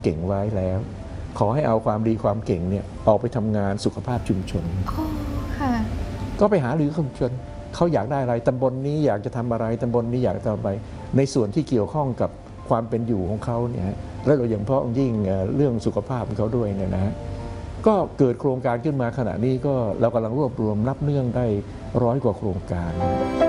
เก่งไว้แล้วขอให้เอาความดีความเก่งเนี่ยออกไปทำงานสุขภาพชุมชนค่ะก็ไปหาหรือชุมชนเขาอยากได้อะไรตำบลนี้อยากจะทำอะไรตำบลนี้อยากจะทำอะไรในส่วนที่เกี่ยวข้องกับความเป็นอยู่ของเขาเนี่ยและโดยเฉพาะยิ่งเรื่องสุขภาพของเขาด้วยเนี่ยนะก็เกิดโครงการขึ้นมาขณะนี้ก็เรากำลังรวบรวมรับเนื่องได้100 กว่าโครงการ